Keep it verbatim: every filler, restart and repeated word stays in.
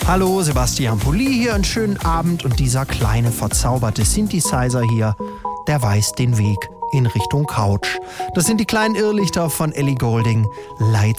Hallo, Sebastian Poli hier, einen schönen Abend und dieser kleine verzauberte Synthesizer hier, der weist den Weg in Richtung Couch. Das sind die kleinen Irrlichter von Ellie Goulding, Lights